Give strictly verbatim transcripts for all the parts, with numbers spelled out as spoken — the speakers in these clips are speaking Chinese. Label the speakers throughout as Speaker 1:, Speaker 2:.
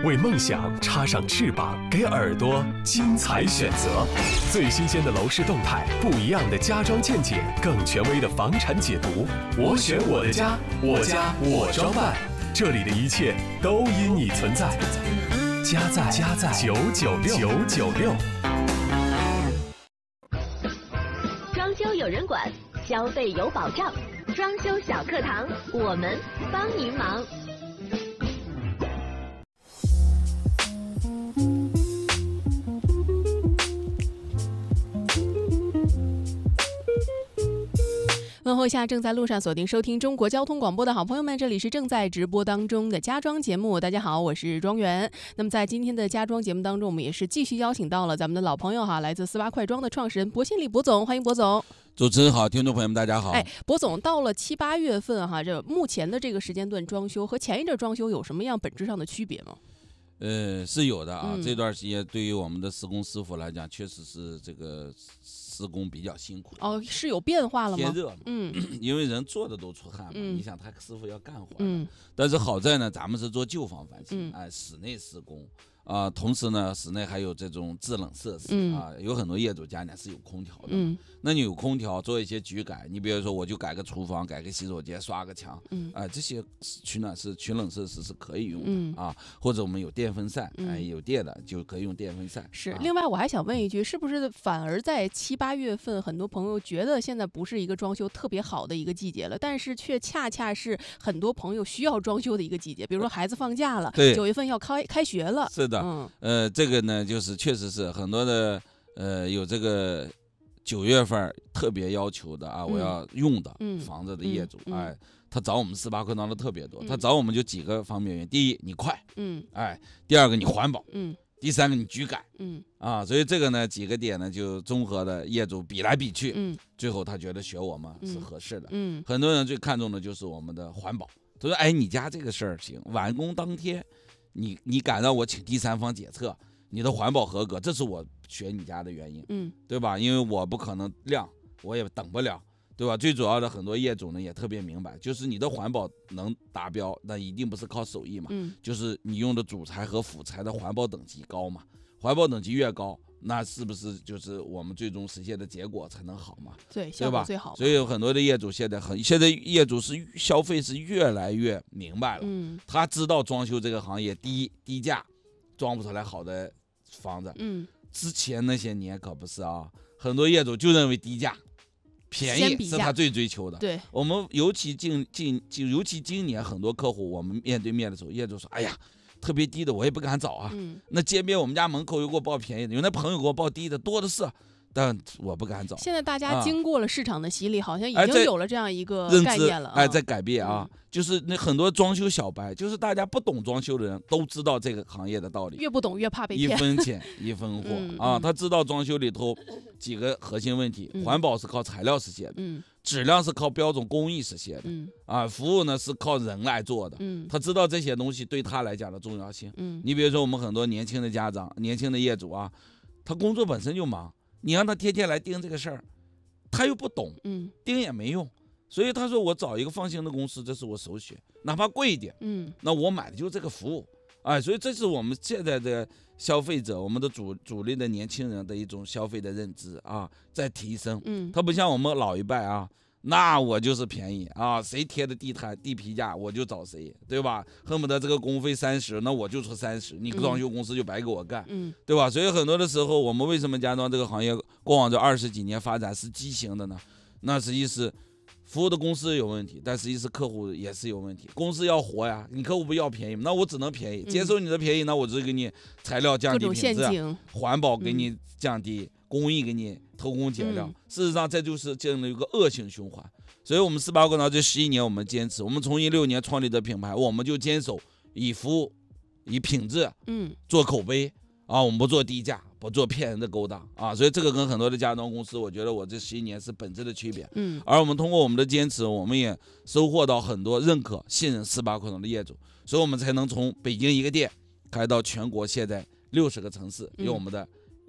Speaker 1: 为梦想插上翅膀，给耳朵精彩选择。最新鲜的楼市动态，不一样的家装见解，更权威的房产解读。我选我的家，我家我装扮，这里的一切都因你存在。家在家在九九六九九六。
Speaker 2: 装修有人管，消费有保障。装修小课堂，我们帮您忙。
Speaker 3: 问候一下正在路上锁定收听中国交通广播的好朋友们，这里是正在直播当中的家装节目。大家好，我是庄园。那么在今天的家装节目当中，我们也是继续邀请到了咱们的老朋友哈，来自四八快装的创始人薄信礼薄总，欢迎薄总。
Speaker 4: 主持人好，听众朋友们大家好。
Speaker 3: 哎，薄总，到了七八月份哈，这目前的这个时间段装修和前一阵装修有什么样本质上的区别吗？
Speaker 4: 呃，是有的啊、
Speaker 3: 嗯。
Speaker 4: 这段时间对于我们的施工师傅来讲，确实是这个施工比较辛苦。
Speaker 3: 哦，是有变化了吗？
Speaker 4: 天热嘛，
Speaker 3: 嗯，
Speaker 4: 因为人坐着都出汗嘛，
Speaker 3: 嗯、
Speaker 4: 你想他师傅要干活，
Speaker 3: 嗯，
Speaker 4: 但是好在呢，咱们是做旧房翻新，
Speaker 3: 嗯、
Speaker 4: 哎，室内施工。啊、呃，同时呢，室内还有这种制冷设施、
Speaker 3: 嗯、
Speaker 4: 啊，有很多业主家里是有空调的，
Speaker 3: 嗯，那
Speaker 4: 你有空调做一些局改，你比如说我就改个厨房，改个洗手间，刷个墙，
Speaker 3: 嗯，
Speaker 4: 啊、呃，这些取暖是取冷设施是可以用的、
Speaker 3: 嗯、
Speaker 4: 啊，或者我们有电风扇，哎、
Speaker 3: 嗯
Speaker 4: 呃，有电的就可以用电风扇。
Speaker 3: 是、
Speaker 4: 啊，
Speaker 3: 另外我还想问一句，是不是反而在七八月份，很多朋友觉得现在不是一个装修特别好的一个季节了，但是却恰恰是很多朋友需要装修的一个季节，比如说孩子放假了，
Speaker 4: 对，
Speaker 3: 九月份要开开学了，
Speaker 4: 是的，
Speaker 3: 嗯，
Speaker 4: 呃。这个呢，就是确实是很多的，呃，有这个九月份特别要求的啊，
Speaker 3: 嗯、
Speaker 4: 我要用的房子的业主，
Speaker 3: 嗯嗯、
Speaker 4: 哎，他找我们四八快装的特别多，
Speaker 3: 嗯、
Speaker 4: 他找我们就几个方面原因：第一，你快，
Speaker 3: 嗯，
Speaker 4: 哎；第二个，你环保，
Speaker 3: 嗯；
Speaker 4: 第三个，你局改，
Speaker 3: 嗯，
Speaker 4: 啊，所以这个呢，几个点呢，就综合的业主比来比去，
Speaker 3: 嗯，
Speaker 4: 最后他觉得选我们是合适的，
Speaker 3: 嗯，
Speaker 4: 很多人最看重的就是我们的环保，他说，哎，你家这个事儿行，完工当天，你你敢让我请第三方检测？你的环保合格，这是我选你家的原因，
Speaker 3: 嗯，
Speaker 4: 对吧？因为我不可能晾，我也等不了，对吧？最主要的很多业主呢也特别明白，就是你的环保能达标，那一定不是靠手艺嘛，
Speaker 3: 嗯，就是
Speaker 4: 你用的主材和辅材的环保等级高嘛，环保等级越高，那是不是就是我们最终实现的结果才能好嘛？
Speaker 3: 对，
Speaker 4: 对吧？
Speaker 3: 最好。
Speaker 4: 所以有很多的业主现在很，现在业主是消费是越来越明白了，
Speaker 3: 嗯，
Speaker 4: 他知道装修这个行业，第一低价装不出来好的房子，
Speaker 3: 嗯，
Speaker 4: 之前那些年可不是啊，很多业主就认为低价、便宜是他最追求的。
Speaker 3: 对，
Speaker 4: 我们尤其近近近，尤其今年很多客户，我们面对面的时候，业主说：“哎呀，特别低的我也不敢找啊。
Speaker 3: 嗯”
Speaker 4: 那街边我们家门口有给我报便宜的，有那朋友给我报低的多的是。但我不敢找。
Speaker 3: 现在大家经过了市场的洗礼，啊、好像已经有了这样一个概念了。
Speaker 4: 哎，在改变啊，
Speaker 3: 嗯、
Speaker 4: 就是那很多装修小白，就是大家不懂装修的人都知道这个行业的道理。
Speaker 3: 越不懂越怕被骗。
Speaker 4: 一分钱一分货、
Speaker 3: 嗯、
Speaker 4: 啊！他知道装修里头几个核心问题：
Speaker 3: 嗯、
Speaker 4: 环保是靠材料实现的，
Speaker 3: 嗯、
Speaker 4: 质量是靠标准工艺实现的，
Speaker 3: 嗯、
Speaker 4: 啊，服务呢是靠人来做的。
Speaker 3: 嗯、
Speaker 4: 他知道这些东西对他来讲的重要性。
Speaker 3: 嗯、
Speaker 4: 你比如说我们很多年轻的家长、年轻的业主啊，他工作本身就忙。你让他天天来盯这个事儿，他又不懂，
Speaker 3: 嗯，
Speaker 4: 盯也没用，所以他说我找一个放心的公司，这是我首选，哪怕贵一点，
Speaker 3: 嗯，
Speaker 4: 那我买的就是这个服务，哎，所以这是我们现在的消费者，我们的主主力的年轻人的一种消费的认知啊，在提升，
Speaker 3: 嗯，
Speaker 4: 他不像我们老一辈啊。那我就是便宜啊，谁贴的地摊地皮价我就找谁，对吧？恨不得这个工费三十，那我就出三十，你装修公司就白给我干，
Speaker 3: 嗯，
Speaker 4: 对吧？所以很多的时候，我们为什么家装这个行业过往这二十几年发展是畸形的呢？那实际是服务的公司有问题，但实际是客户也是有问题。公司要活呀，你客户不要便宜，那我只能便宜，接受你的便宜，那我只给你材料降低品质，环保给你降低。嗯，工艺给你偷工减料，
Speaker 3: 嗯、
Speaker 4: 事实上这就是这样的一个恶性循环。所以我们四八快装这十一年我们坚持，我们从一六年创立的品牌，我们就坚守以服务、以品质，
Speaker 3: 嗯，
Speaker 4: 做口碑啊，我们不做低价，不做骗人的勾当啊。所以这个跟很多的家装公司，我觉得我这十一年是本质的区别。
Speaker 3: 嗯，
Speaker 4: 而我们通过我们的坚持，我们也收获到很多认可、信任四八快装的业主，所以我们才能从北京一个店开到全国现在六十个城市，有我们的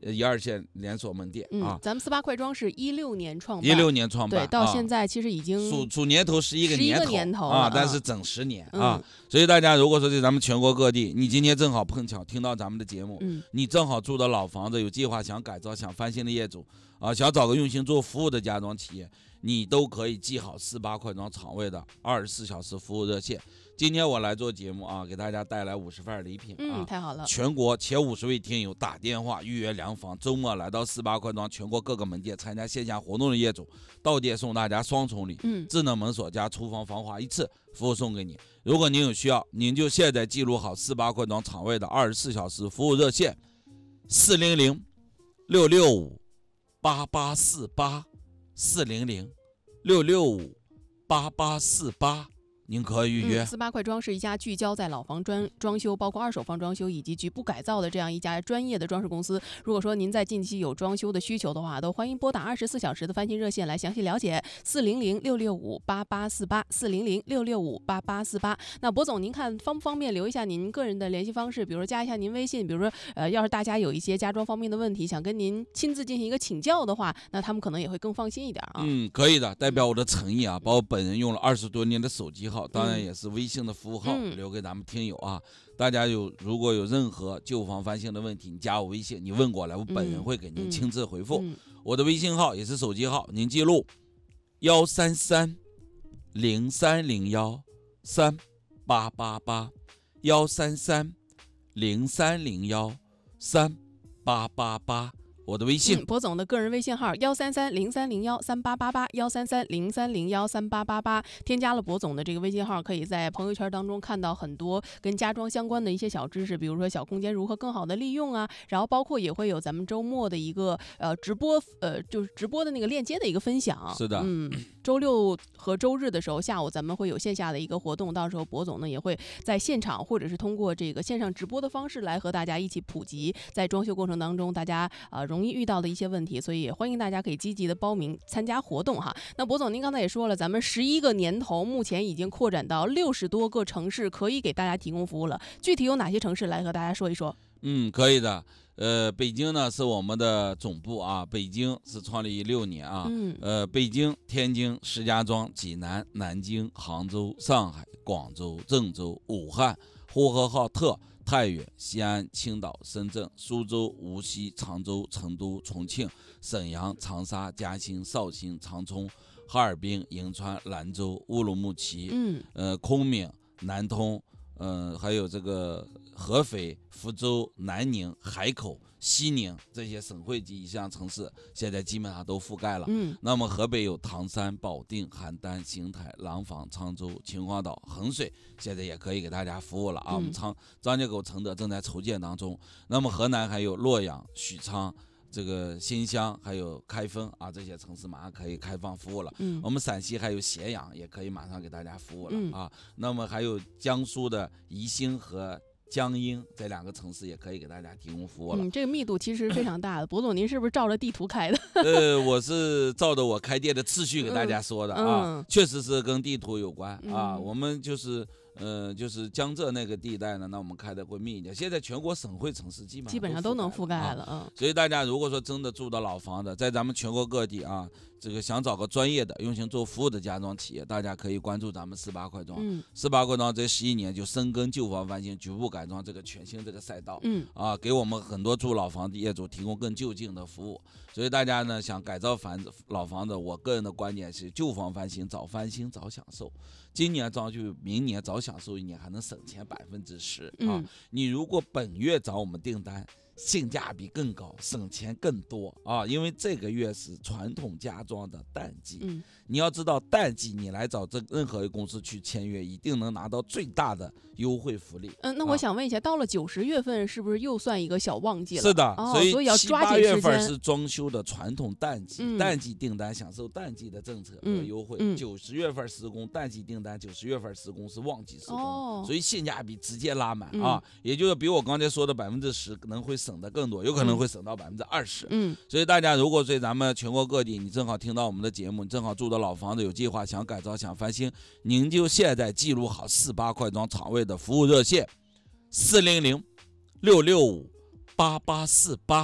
Speaker 4: 一二线连锁门店、
Speaker 3: 嗯、
Speaker 4: 啊。
Speaker 3: 咱们四八快装是一六年创办，
Speaker 4: 一六年创办，
Speaker 3: 对，到现在其实已经
Speaker 4: 数数年头十一个年头,
Speaker 3: 年头
Speaker 4: 啊，
Speaker 3: 嗯、
Speaker 4: 但是整十年、
Speaker 3: 嗯、
Speaker 4: 啊。所以大家如果说在咱们全国各地，你今天正好碰巧听到咱们的节目，
Speaker 3: 嗯、
Speaker 4: 你正好住的老房子，有计划想改造、想翻新的业主啊，想找个用心做服务的家装企业，你都可以记好四八快装厂卫的二十四小时服务热线。今天我来做节目啊，给大家带来五十份礼品啊，
Speaker 3: 嗯，太好了！
Speaker 4: 全国前五十位听友打电话预约量房，周末来到四八快装全国各个门店参加线下活动的业主，到店送大家双重礼，
Speaker 3: 嗯，
Speaker 4: 智能门锁加厨房防滑一次服务送给你。如果您有需要，您就现在记录好四八快装厂卫的二十四小时服务热线：四零零六六五八八四八，四零零六六五八八四八。您可以预约。
Speaker 3: 四八快装是一家聚焦在老房装装修，包括二手房装修以及局部改造的这样一家专业的装饰公司。如果说您在近期有装修的需求的话，都欢迎拨打二十四小时的翻新热线来详细了解。四零零六六五八八四八，四零零六六五八八四八。那博总，您看方不方便留一下您个人的联系方式？比如说加一下您微信，比如说呃，要是大家有一些家装方面的问题，想跟您亲自进行一个请教的话，那他们可能也会更放心一点啊。
Speaker 4: 嗯，可以的，代表我的诚意啊，把我本人用了二十多年的手机号。当然也是微信的服务号、
Speaker 3: 嗯、
Speaker 4: 留给咱们听友啊，大家有如果有任何旧房翻新的问题，你加我微信，你问过来，我本人会给您亲自回复。
Speaker 3: 嗯嗯、
Speaker 4: 我的微信号也是手机号，您记录幺三三零三零幺三八八八，幺三三零三零幺三八八八。我的微信，
Speaker 3: 嗯、博总的个人微信号幺三三零三零幺三八八八，幺三三零三零幺三八八八。添加了博总的这个微信号，可以在朋友圈当中看到很多跟家装相关的一些小知识，比如说小空间如何更好的利用啊，然后包括也会有咱们周末的一个呃直播，呃就是直播的那个链接的一个分享。
Speaker 4: 是的，
Speaker 3: 嗯，周六和周日的时候下午咱们会有线下的一个活动，到时候博总呢也会在现场或者是通过这个线上直播的方式来和大家一起普及在装修过程当中大家啊。呃容易遇到的一些问题，所以也欢迎大家可以积极的报名参加活动哈。那博总您刚才也说了，咱们十一个年头目前已经扩展到六十多个城市，可以给大家提供服务了。具体有哪些城市来和大家说一说？
Speaker 4: 嗯，可以的。呃，北京呢是我们的总部啊，北京是创立六年啊。
Speaker 3: 嗯。
Speaker 4: 呃，北京、天津、石家庄、济南、南京、杭州、上海、广州、郑州、武汉、呼和浩特、太原、西安、青岛、深圳、苏州、无锡、常州、成都、重庆、沈阳、长沙、嘉兴、绍兴、长春、哈尔滨、银川、兰州、乌鲁木齐、
Speaker 3: 嗯，
Speaker 4: 呃，昆明、南通，呃，还有这个合肥、福州、南宁、海口、西宁这些省会级以上城市，现在基本上都覆盖了。
Speaker 3: 嗯，
Speaker 4: 那么河北有唐山、保定、邯郸、邢台、廊坊、沧州、秦皇岛、衡水，现在也可以给大家服务了啊。
Speaker 3: 嗯、
Speaker 4: 我们张张家口、承德正在筹建当中。那么河南还有洛阳、许昌、这个新乡还有开封啊，这些城市马上可以开放服务了。
Speaker 3: 嗯，
Speaker 4: 我们陕西还有咸阳，也可以马上给大家服务了、
Speaker 3: 嗯、
Speaker 4: 啊。那么还有江苏的宜兴和江阴这两个城市也可以给大家提供服务了。
Speaker 3: 嗯，这个密度其实非常大的。博总，您是不是照着地图开的？
Speaker 4: 呃，我是照着我开店的次序给大家说的啊，
Speaker 3: 嗯、
Speaker 4: 确实是跟地图有关啊。
Speaker 3: 嗯、
Speaker 4: 我们就是呃，就是江浙那个地带呢，那我们开的会密一点。现在全国省会城市基本上
Speaker 3: 基本上都能覆盖了，
Speaker 4: 啊。所以大家如果说真的住到老房子，在咱们全国各地啊，这个想找个专业的、用心做服务的家装企业，大家可以关注咱们四八快装。
Speaker 3: 嗯，
Speaker 4: 四八快装这十一年就深耕旧房翻新、局部改装这个全新这个赛道。
Speaker 3: 嗯，
Speaker 4: 啊，给我们很多住老房的业主提供更就近的服务。所以大家呢想改造房子、老房子，我个人的观点是旧房翻新，早翻新早享受。今年装修，明年早享受一年，还能省钱百分之十啊！
Speaker 3: 嗯、
Speaker 4: 你如果本月找我们订单，性价比更高，省钱更多啊！因为这个月是传统家装的淡季，
Speaker 3: 嗯，
Speaker 4: 你要知道淡季你来找这任何一个公司去签约，一定能拿到最大的优惠福利。
Speaker 3: 嗯，那我想问一下，啊、到了九十月份是不是又算一个小旺季了？
Speaker 4: 是的，
Speaker 3: 哦、
Speaker 4: 所以
Speaker 3: 所以要抓紧时间。
Speaker 4: 七八月份是装修的传统淡季，
Speaker 3: 嗯、
Speaker 4: 淡季订单享受淡季的政策和优惠。九十、嗯嗯、月份施工，淡季订单九十月份施工是旺季施工，
Speaker 3: 哦、
Speaker 4: 所以性价比直接拉满、
Speaker 3: 嗯、
Speaker 4: 啊！也就是比我刚才说的百分之十可能会省得更多，有可能会省到百分之二十。
Speaker 3: 嗯，
Speaker 4: 所以大家如果在咱们全国各地，你正好听到我们的节目，你正好住的老房子有计划想改造想翻新，您就现在记录好四八快装厂卫的服务热线：四零零六六五八八四八，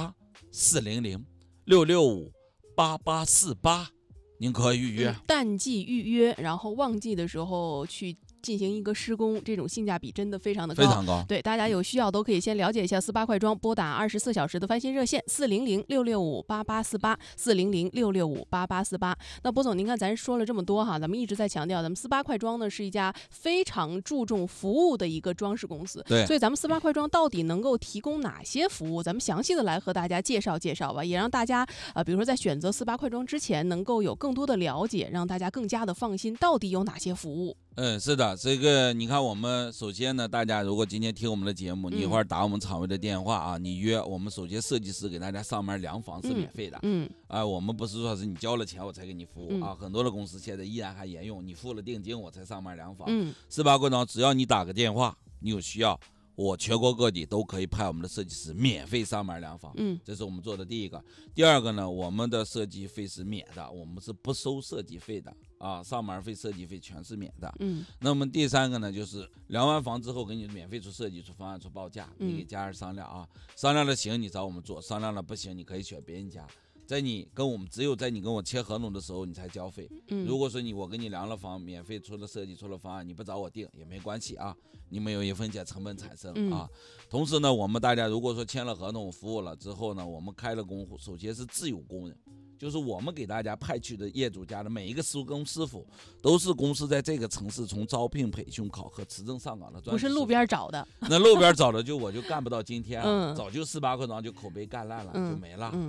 Speaker 4: 四零零六六五八八四八，您可以预约。
Speaker 3: 嗯、淡季预约，然后旺季的时候去进行一个施工，这种性价比真的非常的高，
Speaker 4: 非常高。
Speaker 3: 对，大家有需要都可以先了解一下四八快装，拨打二十四小时的翻新热线四零零六六五八八四八四零零六六五八八四八。那波总，您看咱说了这么多哈，咱们一直在强调，咱们四八快装呢是一家非常注重服务的一个装饰公司，
Speaker 4: 对，
Speaker 3: 所以咱们四八快装到底能够提供哪些服务？咱们详细的来和大家介绍介绍吧，也让大家呃，比如说在选择四八快装之前，能够有更多的了解，让大家更加的放心，到底有哪些服务？
Speaker 4: 嗯，是的，这个你看，我们首先呢，大家如果今天听我们的节目，你一会儿打我们厂委的电话啊，你约我们首先设计师给大家上门量房是免费的，
Speaker 3: 嗯，
Speaker 4: 啊、呃，我们不是说是你交了钱我才给你服务、
Speaker 3: 嗯、
Speaker 4: 啊，很多的公司现在依然还沿用，你付了定金我才上门量房，
Speaker 3: 嗯，
Speaker 4: 四八快装只要你打个电话，你有需要，我全国各地都可以派我们的设计师免费上门量房，
Speaker 3: 嗯，
Speaker 4: 这是我们做的第一个。第二个呢，我们的设计费是免的，我们是不收设计费的。啊，上门费、设计费全是免的。
Speaker 3: 嗯，
Speaker 4: 那么第三个呢，就是量完房之后给你免费出设计、出方案、出报价，你给家人商量啊，商量了行你找我们做，商量了不行你可以选别人家。在你跟我们只有在你跟我签合同的时候你才交费。嗯，如果说你我给你量了房，免费出了设计、出了方案，你不找我定也没关系啊，你们有一分钱成本产生啊。嗯、同时呢，我们大家如果说签了合同、服务了之后呢，我们开了工户，首先是自有工人。就是我们给大家派去的业主家的每一个施工师傅，都是公司在这个城市从招聘、培训、考核、持证上岗的专业，
Speaker 3: 不是路边找的。
Speaker 4: 那路边找的就我就干不到今天啊，
Speaker 3: 嗯、
Speaker 4: 早就四八快装就口碑干烂了，嗯、就没了。嗯